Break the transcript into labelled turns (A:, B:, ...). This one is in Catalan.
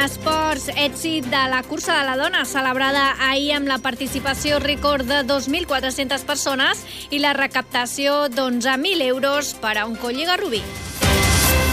A: esports, èxit de la cursa de la dona, celebrada ahir amb la participació rècord de 2.400 persones i la recaptació d'11.000 euros per a un coll i garrobí.